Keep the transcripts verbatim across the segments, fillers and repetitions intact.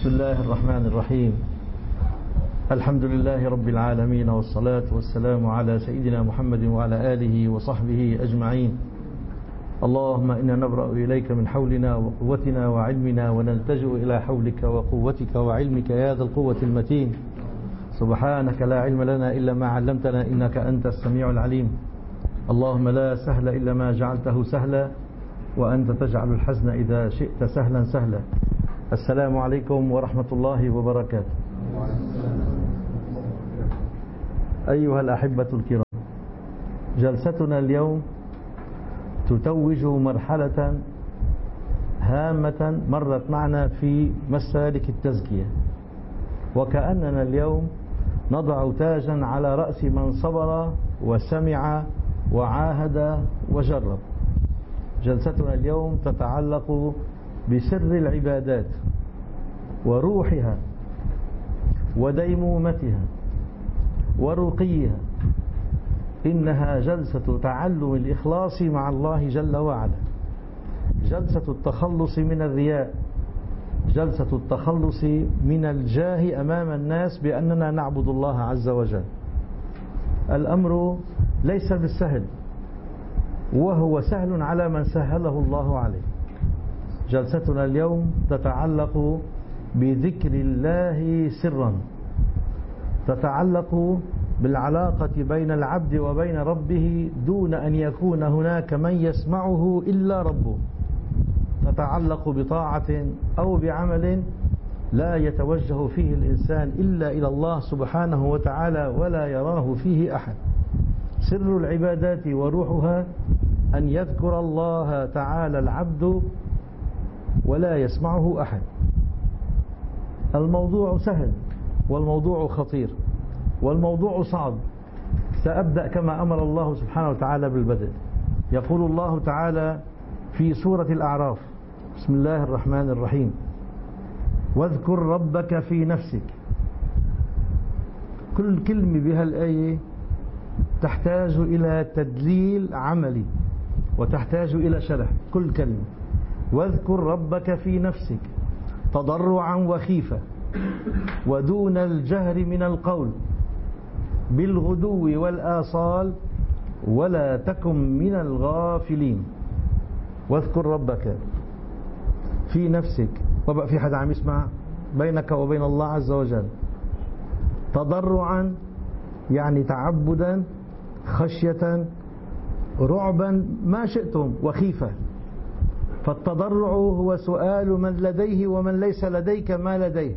بسم الله الرحمن الرحيم. الحمد لله رب العالمين، والصلاة والسلام على سيدنا محمد وعلى آله وصحبه أجمعين. اللهم إنا نبرأ إليك من حولنا وقوتنا وعلمنا، ونلتجئ إلى حولك وقوتك وعلمك يا ذا القوة المتين. سبحانك لا علم لنا إلا ما علمتنا، إنك أنت السميع العليم. اللهم لا سهل إلا ما جعلته سهلا، وأنت تجعل الحزن إذا شئت سهلا سهلا. السلام عليكم ورحمة الله وبركاته. أيها الأحبة الكرام، جلستنا اليوم تتوج مرحلة هامة مرت معنا في مسالك التزكية، وكأننا اليوم نضع تاجا على رأس من صبر وسمع وعاهد وجرب. جلستنا اليوم تتعلق بسر العبادات وروحها وديمومتها ورقيها. إنها جلسة تعلم الإخلاص مع الله جل وعلا، جلسة التخلص من الرياء، جلسة التخلص من الجاه أمام الناس بأننا نعبد الله عز وجل. الأمر ليس بالسهل، وهو سهل على من سهله الله عليه. جلستنا اليوم تتعلق بذكر الله سرا، تتعلق بالعلاقة بين العبد وبين ربه دون أن يكون هناك من يسمعه إلا ربه، تتعلق بطاعة أو بعمل لا يتوجه فيه الإنسان إلا إلى الله سبحانه وتعالى ولا يراه فيه أحد. سر العبادات وروحها أن يذكر الله تعالى العبد ولا يسمعه أحد. الموضوع سهل والموضوع خطير والموضوع صعب. سأبدأ كما أمر الله سبحانه وتعالى بالبدء. يقول الله تعالى في سورة الأعراف: بسم الله الرحمن الرحيم: واذكر ربك في نفسك. كل كلمة بها الآية تحتاج إلى تدليل عملي وتحتاج إلى شرح. كل كلمة: واذكر ربك في نفسك تضرعا وخيفة ودون الجهر من القول بالغدو والآصال ولا تكن من الغافلين. واذكر ربك في نفسك، وبقى في حد عم يسمع بينك وبين الله عز وجل. تضرعا يعني تعبدا، خشية، رعبا، ما شئتم، وخيفة. فالتضرع هو سؤال من لديه ومن ليس لديك ما لديه.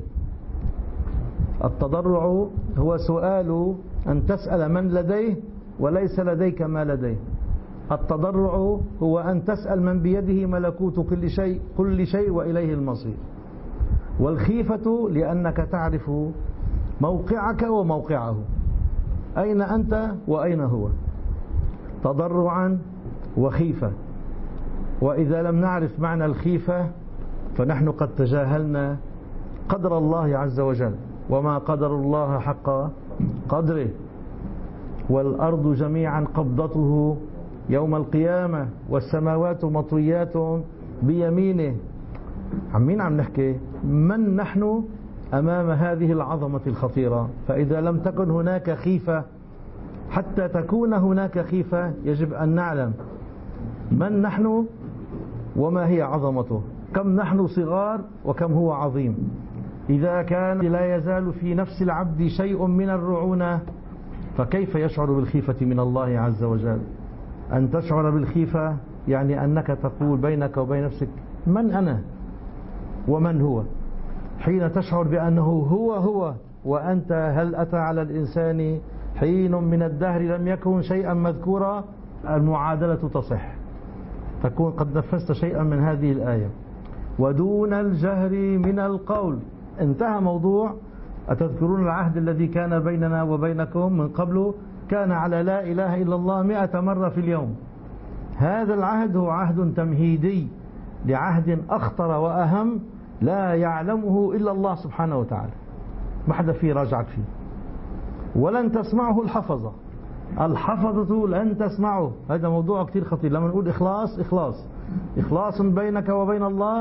التضرع هو سؤال أن تسأل من لديه وليس لديك ما لديه. التضرع هو أن تسأل من بيده ملكوت كل شيء كل شيء وإليه المصير. والخيفة لأنك تعرف موقعك وموقعه، أين أنت وأين هو. تضرعا وخيفة. وإذا لم نعرف معنى الخيفة فنحن قد تجاهلنا قدر الله عز وجل، وما قدر الله حق قدره. والأرض جميعا قبضته يوم القيامة والسماوات مطويات بيمينه. عمين عم نحكي من نحن أمام هذه العظمة الخطيرة. فإذا لم تكن هناك خيفة، حتى تكون هناك خيفة يجب أن نعلم من نحن وما هي عظمته، كم نحن صغار وكم هو عظيم. إذا كان لا يزال في نفس العبد شيء من الرعونة، فكيف يشعر بالخيفة من الله عز وجل؟ أن تشعر بالخيفة يعني أنك تقول بينك وبين نفسك: من أنا ومن هو؟ حين تشعر بأنه هو هو وأنت، هل أتى على الإنسان حين من الدهر لم يكن شيئا مذكورا، المعادلة تصح، تكون قد نفذت شيئا من هذه الآية. ودون الجهر من القول. انتهى موضوع. أتذكرون العهد الذي كان بيننا وبينكم من قبل؟ كان على لا إله إلا الله مئة مرة في اليوم. هذا العهد هو عهد تمهيدي لعهد أخطر وأهم لا يعلمه إلا الله سبحانه وتعالى، ما حدا فيه راجعك فيه. ولن تسمعه الحفظة. الحفظة لن تسمعه. هذا موضوع كتير خطير. لما نقول إخلاص، إخلاص إخلاص بينك وبين الله،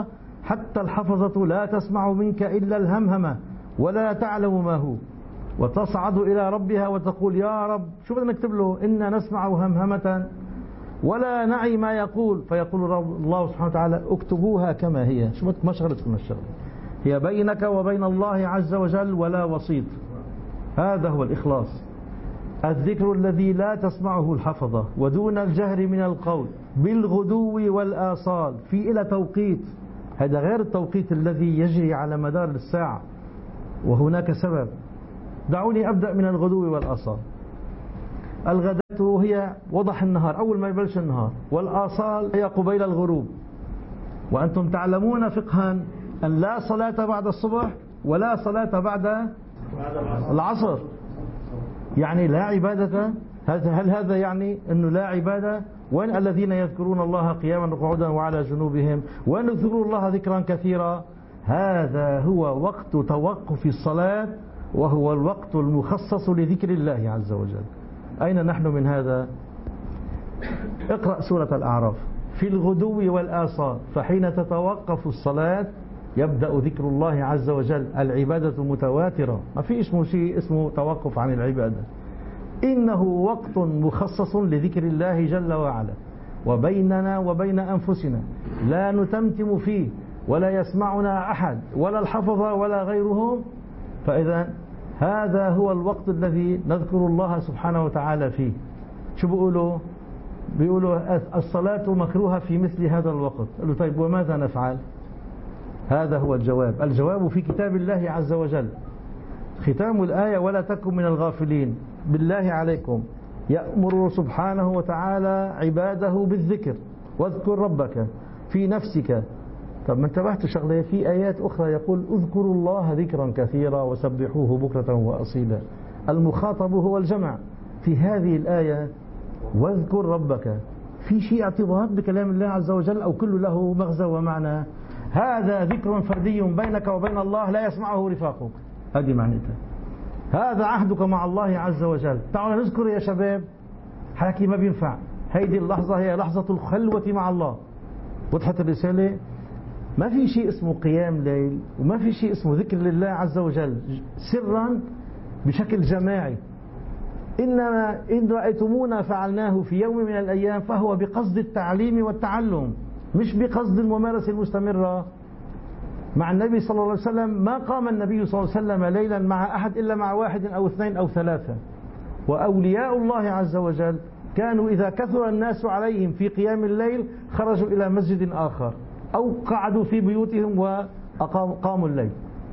حتى الحفظة لا تسمع منك إلا الهمهمة ولا تعلم ما هو، وتصعد إلى ربها وتقول يا رب شو بدنا نكتب له؟ إنا نسمع همهمة ولا نعي ما يقول، فيقول الله سبحانه وتعالى اكتبوها كما هي. شو ما شغلتكم الشغل، هي بينك وبين الله عز وجل ولا وسيط. هذا هو الإخلاص، الذكر الذي لا تسمعه الحفظة ودون الجهر من القول بالغدو والآصال في إلى توقيت. هذا غير التوقيت الذي يجري على مدار الساعة، وهناك سبب. دعوني أبدأ من الغدو والآصال. الغداة هي وضح النهار، أول ما يبلش النهار، والآصال هي قبيل الغروب. وأنتم تعلمون فقها أن لا صلاة بعد الصبح ولا صلاة بعد العصر، يعني لا عبادة. هل هذا يعني أنه لا عبادة؟ وين الذين يذكرون الله قياما وقعودا وعلى جنوبهم ونذكروا الله ذكرا كثيرا؟ هذا هو وقت توقف الصلاة، وهو الوقت المخصص لذكر الله عز وجل. أين نحن من هذا؟ اقرأ سورة الأعراف. في الغدو والآصال، فحين تتوقف الصلاة يبدأ ذكر الله عز وجل. العبادة متواترة، ما في اسمه شيء اسمه توقف عن العبادة. إنه وقت مخصص لذكر الله جل وعلا، وبيننا وبين أنفسنا لا نتمتم فيه ولا يسمعنا أحد ولا الحفظة ولا غيرهم. فإذا هذا هو الوقت الذي نذكر الله سبحانه وتعالى فيه. شو بيقولوا؟ بيقولوا الصلاة مكروهة في مثل هذا الوقت. قالوا طيب وماذا نفعل؟ هذا هو الجواب. الجواب في كتاب الله عز وجل. ختام الآية ولا تكن من الغافلين. بالله عليكم، يأمر سبحانه وتعالى عباده بالذكر. واذكر ربك في نفسك. طب ما انتبهت شغله؟ في آيات أخرى يقول اذكروا الله ذكرا كثيرا وسبحوه بكرة وأصيلا. المخاطب هو الجمع. في هذه الآية واذكر ربك، في شيء اعتباط بكلام الله عز وجل أو كل له مغزى ومعنى؟ هذا ذكر فردي بينك وبين الله لا يسمعه رفاقك، هذه معناتها. هذا عهدك مع الله عز وجل. تعالوا نذكر يا شباب، حكي ما بينفع. هيدي اللحظة هي لحظة الخلوة مع الله. وضحت الرسالة؟ ما في شيء اسمه قيام ليل، وما في شيء اسمه ذكر لله عز وجل سرا بشكل جماعي. إنما إن رأيتمونا فعلناه في يوم من الأيام فهو بقصد التعليم والتعلم، مش بقصد الممارسة المستمرة. مع النبي صلى الله عليه وسلم ما قام النبي صلى الله عليه وسلم ليلا مع أحد إلا مع واحد أو اثنين أو ثلاثة. وأولياء الله عز وجل كانوا إذا كثر الناس عليهم في قيام الليل خرجوا إلى مسجد آخر أو قعدوا في بيوتهم وقاموا الليل.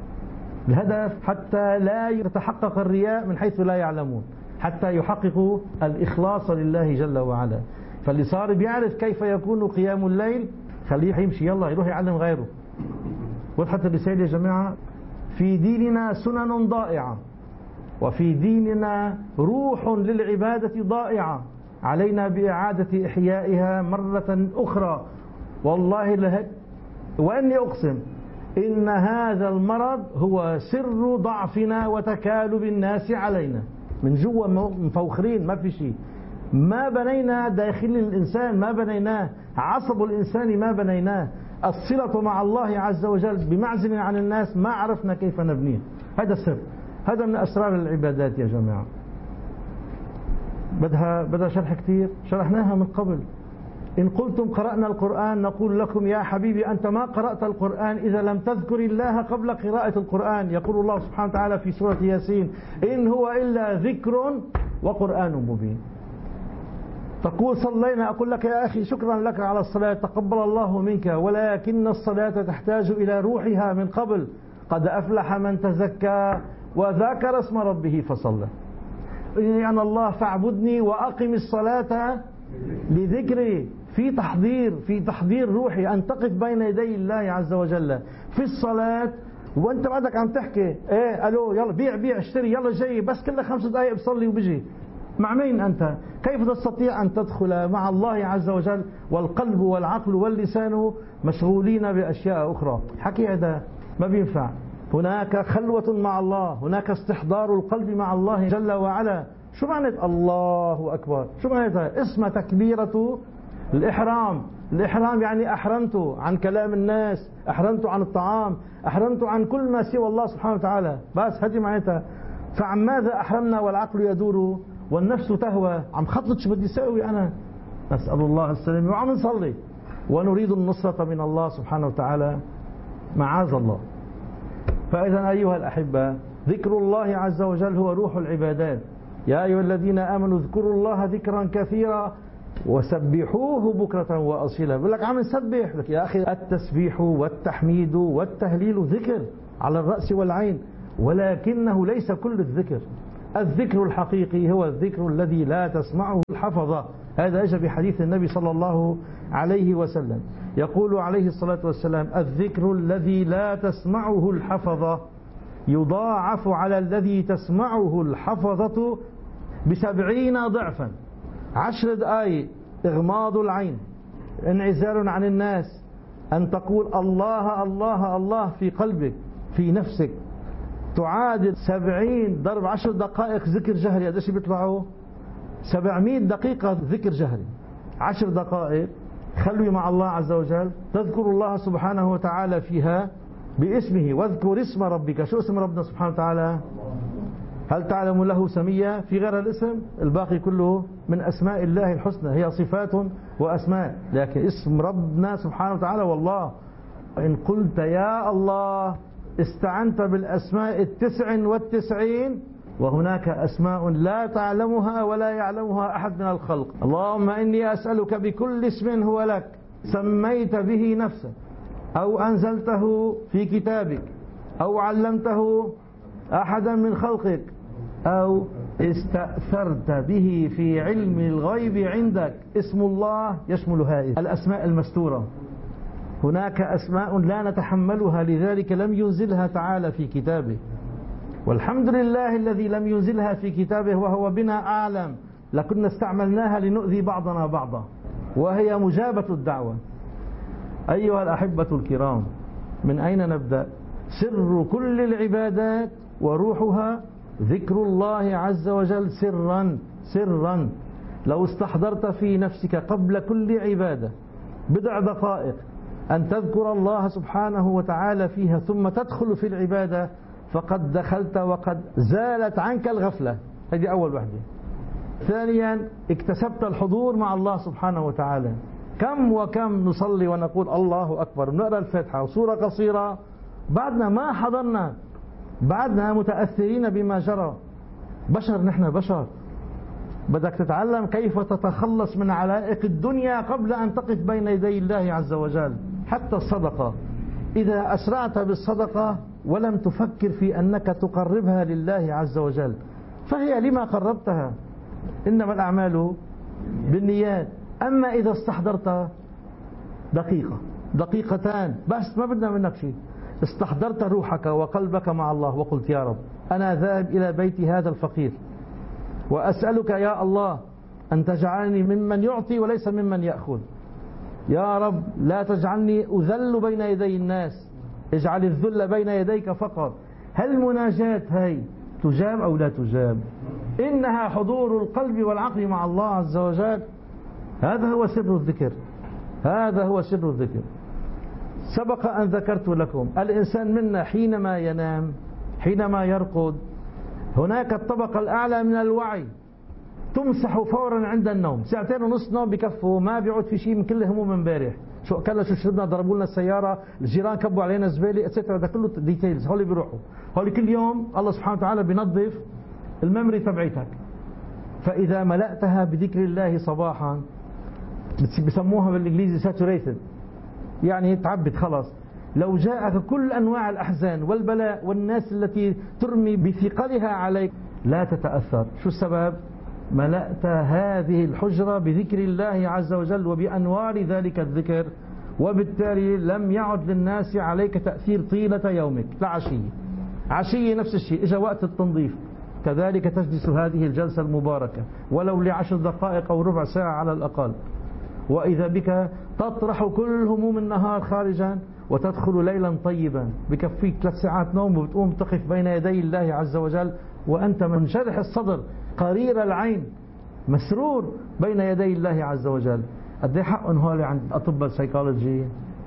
الهدف حتى لا يتحقق الرياء من حيث لا يعلمون، حتى يحققوا الإخلاص لله جل وعلا. فاللي صار بيعرف كيف يكون قيام الليل خليه يمشي، يلا يروح يعلم غيره. وضحت الرسالة يا جماعة؟ في ديننا سنن ضائعة، وفي ديننا روح للعبادة ضائعة، علينا بإعادة إحيائها مرة أخرى. والله لهك وأني أقسم إن هذا المرض هو سر ضعفنا وتكالب الناس علينا. من جوا مفوخرين، ما في شيء، ما بنينا داخل الإنسان، ما بنيناه عصب الإنسان، ما بنيناه الصلة مع الله عز وجل بمعزل عن الناس، ما عرفنا كيف نبنيه. هذا السر، هذا من أسرار العبادات يا جماعة. بدها بدها شرح كثير، شرحناها من قبل. إن قلتم قرأنا القرآن نقول لكم يا حبيبي أنت ما قرأت القرآن إذا لم تذكر الله قبل قراءة القرآن. يقول الله سبحانه وتعالى في سورة ياسين إن هو إلا ذكر وقرآن مبين. تقول صلينا، أقول لك يا أخي شكرا لك على الصلاة، تقبل الله منك، ولكن الصلاة تحتاج إلى روحها من قبل. قد أفلح من تزكى وذكر اسم ربه فصلى. إني أنا الله فاعبدني وأقم الصلاة لذكري. في تحضير، في تحضير روحي أن تقف بين يدي الله عز وجل في الصلاة وأنت بعدك عم تحكي إيه ألو يلا بيع بيع اشتري يلا جاي بس كل خمس دقائق بصلي وبجي. مع مين أنت؟ كيف تستطيع أن تدخل مع الله عز وجل والقلب والعقل واللسان مشغولين بأشياء أخرى؟ حكي هذا ما بينفع. هناك خلوة مع الله، هناك استحضار القلب مع الله جل وعلا. شو معنى الله أكبر؟ شو معنى اسم تكبيرة الإحرام؟ الإحرام يعني أحرمت عن كلام الناس، أحرمت عن الطعام، أحرمت عن كل ما سوى الله سبحانه وتعالى. بس هذه معناتها. فعن ماذا أحرمنا والعقل يدور والنفس تهوى؟ عم خطط شو بدي أسوي أنا؟ نسأل الله السلامة وعم نصلي ونريد النصرة من الله سبحانه وتعالى معاذ الله. فإذا أيها الأحبة، ذكر الله عز وجل هو روح العبادات. يا أيها الذين آمنوا اذكروا الله ذكرا كثيرا وسبحوه بكرة وأصيلا. بقول لك عم نسبح، لك يا أخي التسبيح والتحميد والتهليل ذكر على الرأس والعين، ولكنه ليس كل الذكر. الذكر الحقيقي هو الذكر الذي لا تسمعه الحفظة. هذا أجى بحديث النبي صلى الله عليه وسلم، يقول عليه الصلاة والسلام: الذكر الذي لا تسمعه الحفظة يضاعف على الذي تسمعه الحفظة بسبعين ضعفا. عشر دقائق إغماض العين، انعزال عن الناس، أن تقول الله الله الله في قلبك في نفسك، تعادل سبعين ضرب عشر دقائق ذكر جهري. قديش بيطلعوا؟ سبعمائة دقيقة ذكر جهري. عشر دقائق خلوي مع الله عز وجل، تذكر الله سبحانه وتعالى فيها باسمه. واذكر اسم ربك. شو اسم ربنا سبحانه وتعالى؟ هل تعلم له سمية في غير الاسم؟ الباقي كله من أسماء الله الحسنى، هي صفات وأسماء، لكن اسم ربنا سبحانه وتعالى والله. إن قلت يا الله استعنت بالأسماء التسع والتسعين، وهناك أسماء لا تعلمها ولا يعلمها أحد من الخلق. اللهم إني أسألك بكل اسم هو لك سميت به نفسك أو أنزلته في كتابك أو علمته أحدا من خلقك أو استأثرت به في علم الغيب عندك. اسم الله يشمل هذه الأسماء المستورة. هناك أسماء لا نتحملها، لذلك لم ينزلها تعالى في كتابه، والحمد لله الذي لم ينزلها في كتابه وهو بنا أعلم، لكنا استعملناها لنؤذي بعضنا بعضا، وهي مجابة الدعوة. أيها الأحبة الكرام، من أين نبدأ؟ سر كل العبادات وروحها ذكر الله عز وجل سرا سرا. لو استحضرت في نفسك قبل كل عبادة بضع دقائق أن تذكر الله سبحانه وتعالى فيها ثم تدخل في العبادة، فقد دخلت وقد زالت عنك الغفلة. هذه أول وحدة. ثانيا، اكتسبت الحضور مع الله سبحانه وتعالى. كم وكم نصلي ونقول الله أكبر، نقرأ الفاتحة وسورة قصيرة، بعدنا ما حضرنا، بعدنا متأثرين بما جرى. بشر، نحن بشر. بدك تتعلم كيف تتخلص من علائق الدنيا قبل أن تقف بين يدي الله عز وجل. حتى الصدقة، إذا أسرعت بالصدقة ولم تفكر في أنك تقربها لله عز وجل، فهي لما قربتها، إنما الأعمال بالنيات. أما إذا استحضرت دقيقة دقيقتان بس، ما بدنا منك شيء، استحضرت روحك وقلبك مع الله وقلت يا رب أنا ذاهب إلى بيت هذا الفقير وأسألك يا الله أن تجعلني ممن يعطي وليس ممن يأخذ. يا رب لا تجعلني أذل بين يدي الناس، اجعل الذل بين يديك فقط. هل المناجاة هي تجاب أو لا تجاب؟ إنها حضور القلب والعقل مع الله عز وجل. هذا هو سر الذكر، هذا هو سر الذكر. سبق أن ذكرت لكم الإنسان منا حينما ينام، حينما يرقد، هناك الطبقة الأعلى من الوعي تمسح فورا عند النوم. ساعتين ونص نوم بكفوا، ما بيعود في شيء من كل هموم امبارح. شو أكلنا، شو شربنا، ضربوا لنا السيارة، الجيران كبوا علينا زبالة، اتسترا. ده كله ديتيلز. هولي بيروحوا، هولي كل يوم الله سبحانه وتعالى بينظف الميموري تبعتك. فإذا ملأتها بذكر الله صباحا، بسموها بالإنجليزي ساتوريتد، يعني تعبت خلاص. لو جاءك كل أنواع الأحزان والبلاء والناس التي ترمي بثقلها عليك لا تتأثر. شو السبب؟ ملأت هذه الحجرة بذكر الله عز وجل وبأنوار ذلك الذكر، وبالتالي لم يعد للناس عليك تأثير طيلة يومك. لا عشية، عشية نفس الشيء، إجا وقت التنظيف كذلك تجلس هذه الجلسة المباركة ولو لعشر دقائق أو ربع ساعة على الأقل، وإذا بك تطرح كل هموم النهار خارجا وتدخل ليلا طيبا بكفيك ثلاث ساعات نوم، وبتقوم تقف بين يدي الله عز وجل وأنت منشرح الصدر قرير العين مسرور بين يدي الله عز وجل. قد ايه حقهم هول عند أطباء السيكولوجي؟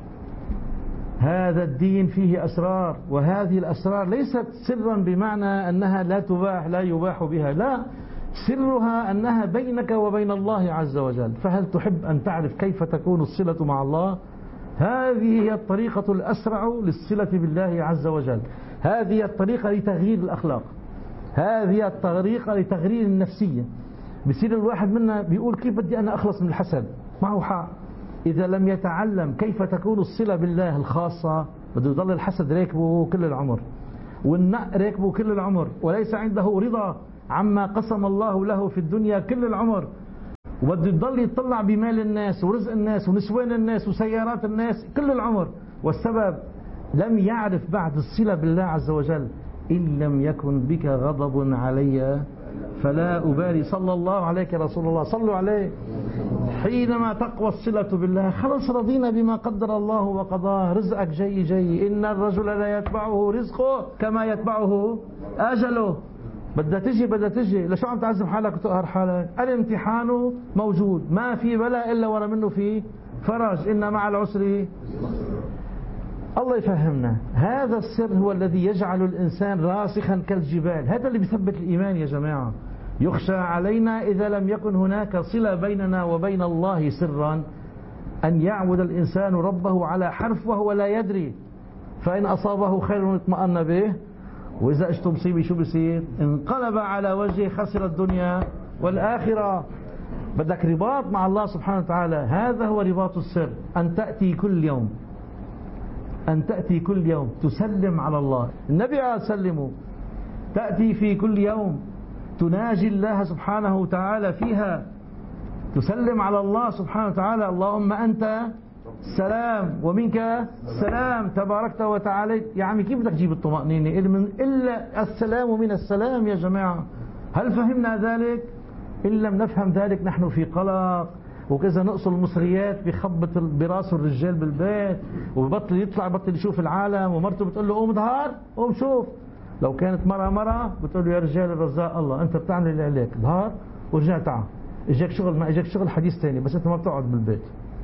هذا الدين فيه أسرار، وهذه الأسرار ليست سرا بمعنى أنها لا تباح لا يباح بها، لا، سرها أنها بينك وبين الله عز وجل. فهل تحب أن تعرف كيف تكون الصلة مع الله؟ هذه هي الطريقة الأسرع للصلة بالله عز وجل، هذه الطريقة لتغيير الأخلاق، هذه الطريقة لتغيير النفسية. بصير الواحد منا بيقول كيف بدي أنا أخلص من الحسد؟ معه حق. إذا لم يتعلم كيف تكون الصلة بالله الخاصة بده يضل الحسد راكبه كل العمر، والنق راكبه كل العمر، وليس عنده رضا عما قسم الله له في الدنيا كل العمر، وبده يضل يطلع بمال الناس ورزق الناس ونسوان الناس وسيارات الناس كل العمر. والسبب لم يعرف بعد الصلة بالله عز وجل. إن لم يكن بك غضب علي فلا أبالي، صلى الله عليك يا رسول الله، صلوا عليه. حينما تقوى الصلة بالله خلص رضينا بما قدر الله وقضاه، رزقك جاي جاي، إن الرجل لا يتبعه رزقه كما يتبعه أجله. بدها تجي بدها تجي، لشو عم تعذب حالك وتقهر حالك؟ الامتحان موجود، ما في بلاء إلا ورا منه في فرج، إن مع العسر. الله يفهمنا. هذا السر هو الذي يجعل الإنسان راسخا كالجبال، هذا اللي بيثبت الإيمان يا جماعة. يخشى علينا إذا لم يكن هناك صلة بيننا وبين الله سرا أن يعبد الإنسان ربه على حرف وهو لا يدري، فإن أصابه خير اطمأن به، وإذا اجت مصيبة شو بصير؟ انقلب على وجهه، خسر الدنيا والآخرة. بدك رباط مع الله سبحانه وتعالى، هذا هو رباط السر. أن تأتي كل يوم أن تأتي كل يوم تسلم على الله. النبي قال سلموا. تأتي في كل يوم تناجي الله سبحانه وتعالى فيها، تسلم على الله سبحانه وتعالى، اللهم أنت السلام ومنك السلام تباركت وتعالى. يا عمي كيف بدك تجيب الطمأنينة إلا السلام من السلام يا جماعة؟ هل فهمنا ذلك؟ إن لم نفهم ذلك نحن في قلق. وكذا نقص المصريات بخبط براسه الرجال بالبيت، وبطل يطلع بطل يشوف العالم، ومرته بتقول له قوم ظهر قوم شوف. لو كانت مرة مرة بتقول له يا رجال الرزاق الله أنت بتعمل اللي عليك، ظهر ورجع تعال، اجاك شغل ما اجاك شغل حديث ثاني، بس انت ما بتقعد بالبيت.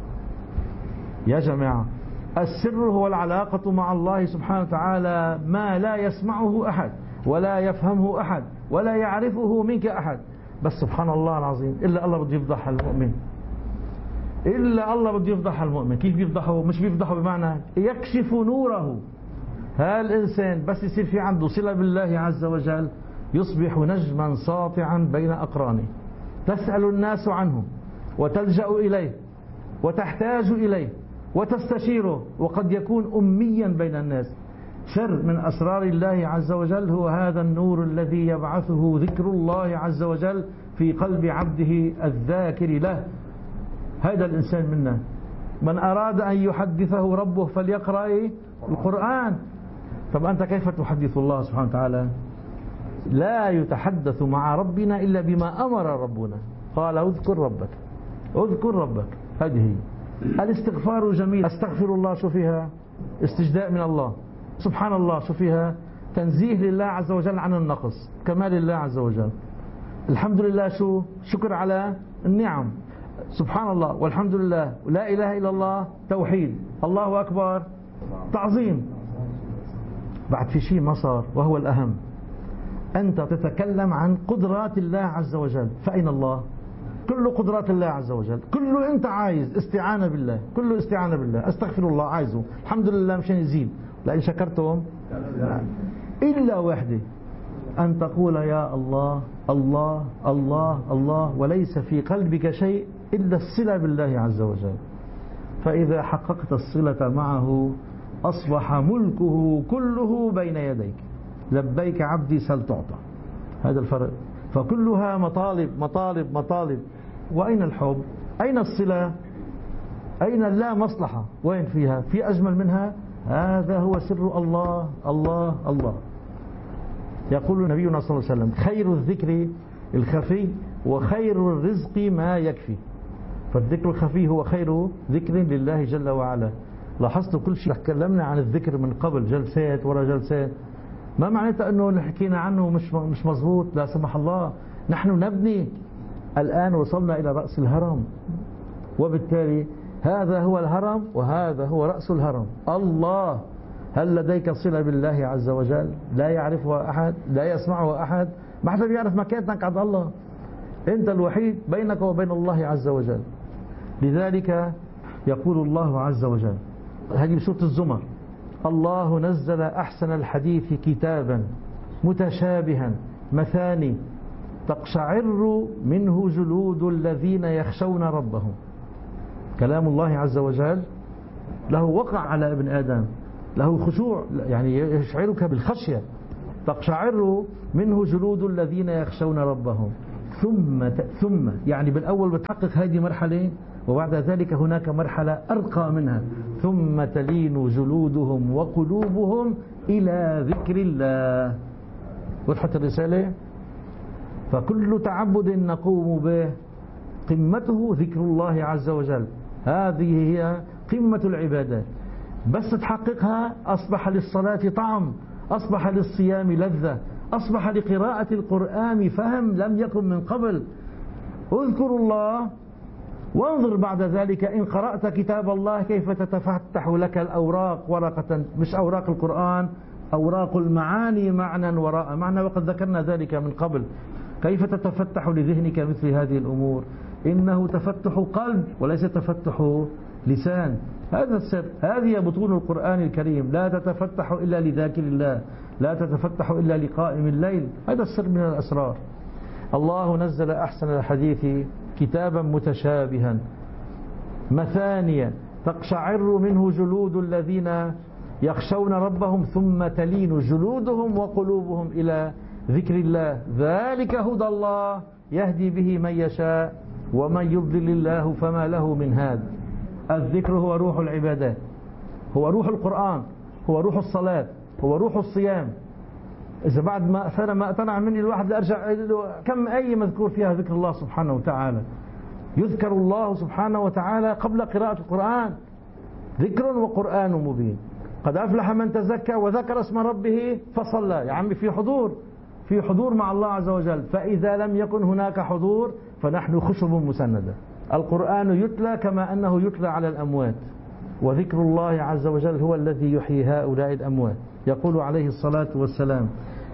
يا جماعة السر هو العلاقة مع الله سبحانه وتعالى، ما لا يسمعه أحد ولا يفهمه أحد ولا يعرفه منك أحد. بس سبحان الله العظيم إلا الله بده يفضح المؤمن، إلا الله بده يفضح المؤمن. كيف بيفضحه؟ مش بيفضحه بمعنى يكشف نوره. هالإنسان بس يصير في عنده صلة بالله عز وجل يصبح نجما ساطعا بين أقرانه، تسأل الناس عنه وتلجأ إليه وتحتاج إليه وتستشيره، وقد يكون أميا بين الناس. سر من أسرار الله عز وجل هو هذا النور الذي يبعثه ذكر الله عز وجل في قلب عبده الذاكر له. هذا الإنسان منا من أراد أن يحدثه ربه فليقرأ القرآن. طب أنت كيف تحدث الله سبحانه وتعالى؟ لا يتحدث مع ربنا إلا بما أمر ربنا، قال اذكر ربك اذكر ربك. هذه الاستغفار جميل، استغفر الله شو فيها؟ استجداء من الله. سبحان الله شو فيها؟ تنزيه لله عز وجل عن النقص، كمال الله عز وجل. الحمد لله شو؟ شكر على النعم. سبحان الله والحمد لله ولا إله إلا الله توحيد، الله أكبر تعظيم. بعد في شيء ما صار وهو الأهم، أنت تتكلم عن قدرات الله عز وجل، فأين الله؟ كل قدرات الله عز وجل، كله أنت عايز استعانة بالله، كله استعانة بالله، أستغفر الله عايزه، الحمد لله مشان يزيد، لئن شكرتم إلا واحدة، أن تقول يا الله الله الله الله، وليس في قلبك شيء إلا الصلة بالله عز وجل. فإذا حققت الصلة معه أصبح ملكه كله بين يديك. لبيك عبدي سل تعطى. هذا الفرق. فكلها مطالب مطالب مطالب. وأين الحب؟ أين الصلة؟ أين اللا مصلحة؟ وين فيها؟ في أجمل منها؟ هذا هو سر الله الله الله. يقول نبينا صلى الله عليه وسلم خير الذكر الخفي وخير الرزق ما يكفي. فالذكر الخفي هو خير ذكر لله جل وعلا. لاحظتوا كل شيء تكلمنا عن الذكر من قبل جلسات ورا جلسات، ما معناته أنه اللي حكينا عنه مش مش مزبوط، لا سمح الله. نحن نبني الآن، وصلنا إلى رأس الهرم، وبالتالي هذا هو الهرم وهذا هو رأس الهرم. الله، هل لديك صلة بالله عز وجل؟ لا يعرفها أحد، لا يسمعها أحد، ما حدا بيعرف مكانتك عند الله، أنت الوحيد بينك وبين الله عز وجل. لذلك يقول الله عز وجل، هذه بسورة الزمر: الله نزل أحسن الحديث كتابا متشابها مثاني تقشعر منه جلود الذين يخشون ربهم. كلام الله عز وجل له وقع على ابن آدم، له خشوع، يعني يشعرك بالخشية. تقشعر منه جلود الذين يخشون ربهم ثم ثم يعني بالأول بتحقق هذه مرحلة، وبعد ذلك هناك مرحلة أرقى منها: ثم تلين جلودهم وقلوبهم إلى ذكر الله. وضحت الرسالة؟ فكل تعبد نقوم به قمته ذكر الله عز وجل، هذه هي قمة العبادات. بس تحققها أصبح للصلاة طعم، أصبح للصيام لذة، أصبح لقراءة القرآن فهم لم يكن من قبل. اذكر الله وانظر بعد ذلك إن قرأت كتاب الله كيف تتفتح لك الأوراق ورقة، مش أوراق القرآن، أوراق المعاني معنى وراء معنى، وقد ذكرنا ذلك من قبل. كيف تتفتح لذهنك مثل هذه الأمور؟ إنه تفتح قلب وليس تفتح لسان. هذا السر، هذه بطون القرآن الكريم. لا تتفتح إلا لذاكر الله، لا تتفتح إلا لقائم الليل. هذا السر من الأسرار. الله نزل أحسن الحديث كتابا متشابها مثانية تقشعر منه جلود الذين يخشون ربهم ثم تلين جلودهم وقلوبهم إلى ذكر الله. ذلك هدى الله يهدي به من يشاء ومن يضلل الله فما له من هاد. الذكر هو روح العبادات، هو روح القرآن، هو روح الصلاة، هو روح الصيام. إذا بعد ما أثر ما أطلع مني الواحد لأرجع كم أي مذكور فيها ذكر الله سبحانه وتعالى. يذكر الله سبحانه وتعالى قبل قراءة القرآن، ذكر وقرآن مبين. قد أفلح من تزكى وذكر اسم ربه فصلى. يا عمي في حضور، في حضور مع الله عز وجل. فإذا لم يكن هناك حضور فنحن خشب مسندة. القرآن يتلى كما أنه يتلى على الأموات، وذكر الله عز وجل هو الذي يحيي هؤلاء الأموات. يقول عليه الصلاة والسلام: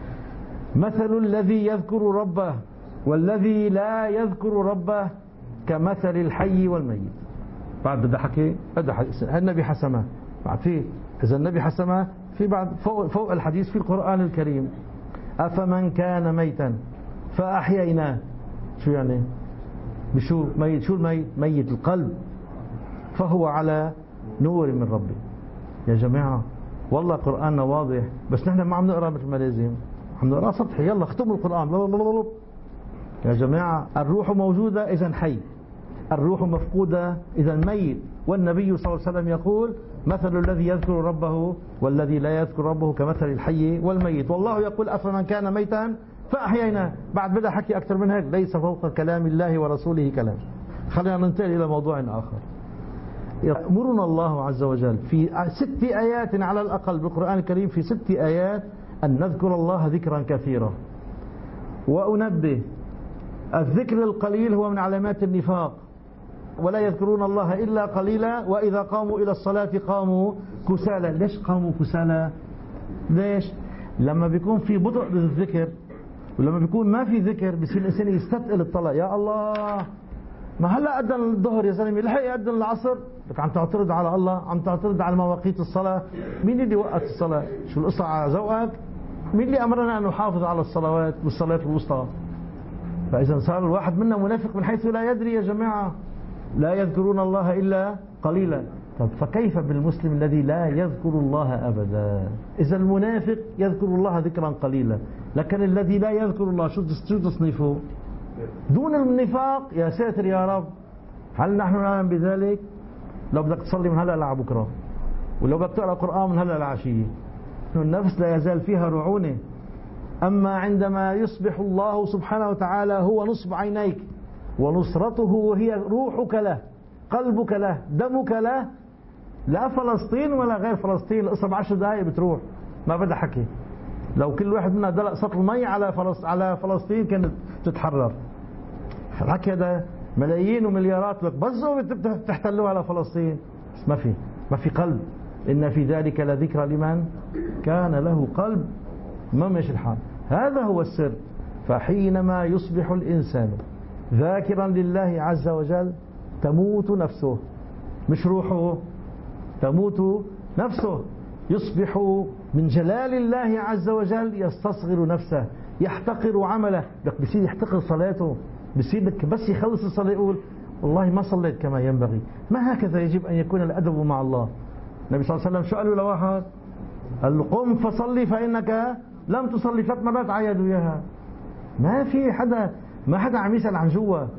مثل الذي يذكر ربه والذي لا يذكر ربه كمثل الحي والميت. بعد بدأ حكي النبي حسمه، بعد فيه إذا النبي حسمه في بعد فوق, فوق الحديث في القرآن الكريم: أفمن كان ميتا فأحييناه. شو يعني؟ بشو ميت؟ شو الميت؟ ميت القلب، فهو على نور من ربه. يا جماعة والله قرآننا واضح، بس نحن ما عم نقرأ مثل ما لازم، عم نقرأ سطحي. يلا اختموا القرآن. يا جماعة الروح موجودة إذا حي، الروح مفقودة إذا ميت. والنبي صلى الله عليه وسلم يقول: مثل الذي يذكر ربه والذي لا يذكر ربه كمثل الحي والميت. والله يقول: أفمن كان ميتا فأحييناه. بعد بدأ حكي أكثر من هيك: ليس فوق كلام الله ورسوله كلام. خلينا ننتقل إلى موضوع آخر. يأمرنا الله عز وجل في ست آيات على الأقل بالقرآن الكريم، في ست آيات أن نذكر الله ذكرا كثيرا. وأنبه: الذكر القليل هو من علامات النفاق. ولا يذكرون الله إلا قليلا وإذا قاموا إلى الصلاة قاموا كسالى. ليش قاموا كسالى؟ ليش؟ لما بيكون في بطء بالذكر ولما بيكون ما في ذكر بصير الإنسان يستثقل الطلع. يا الله، ما هلا أذن الظهر يا زلمه، لحق يأذن العصر، لك عم تعترض على الله، عم تعترض على مواقيت الصلاة. مين اللي وقت الصلاة؟ شو القصة على ذوقك؟ مين اللي أمرنا أن نحافظ على الصلوات والصلاة الوسطى؟ فإذا صار الواحد منا منافق من حيث لا يدري. يا جماعة لا يذكرون الله إلا قليلا. طب فكيف بالمسلم الذي لا يذكر الله أبدا؟ إذا المنافق يذكر الله ذكرا قليلا، لكن الذي لا يذكر الله شو تصنيفه؟ دون النفاق. يا ساتر يا رب، هل نحن نعلم بذلك؟ لو بدك تصلي من هلأ لبكرة، ولو بدك تقرأ قرآن من هلأ لعشية، النفس لا يزال فيها رعونة. أما عندما يصبح الله سبحانه وتعالى هو نصب عينيك ونصرته هي روحك له، قلبك له، دمك له، لا فلسطين ولا غير فلسطين، القصة بعشر دقائق بتروح، ما بدها حكي. لو كل واحد منا دلق سطل مي على فلسطين على فلسطين كانت تتحرر. الحكي هذا ملايين ومليارات لك بزوا بتحتلوا على فلسطين، بس ما في ما في قلب. إن في ذلك لذكرى لمن كان له قلب. ما ماشي الحال. هذا هو السر. فحينما يصبح الإنسان ذاكرا لله عز وجل تموت نفسه، مش روحه، تموت نفسه. يصبح من جلال الله عز وجل يستصغر نفسه، يحتقر عمله. لك بصير يحتقر صلاته، بصير لك بس يخلص الصلاة يقول والله ما صليت كما ينبغي. ما هكذا يجب أن يكون الأدب مع الله. النبي صلى الله عليه وسلم شو قالوا لواحد؟ قال له قم فصلي فإنك لم تصلي. ثلاث مرات عيدوا إياها. ما في حدا ما حدا عم يسأل عن جوا.